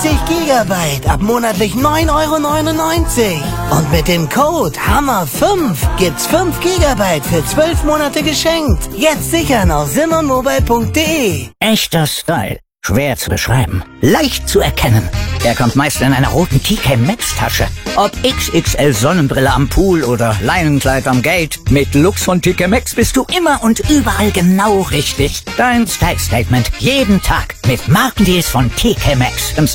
60 Gigabyte ab monatlich 9,99 €. Und mit dem Code HAMMER5 gibt's 5 Gigabyte für 12 Monate geschenkt. Jetzt sichern auf simonmobile.de. Echter Style. Schwer zu beschreiben. Leicht zu erkennen. Er kommt meist in einer roten TK Maxx Tasche. Ob XXL Sonnenbrille am Pool oder Leinenkleid am Gate. Mit Lux von TK Maxx bist du immer und überall genau richtig. Dein Style Statement jeden Tag mit Markendeals von TK Maxx.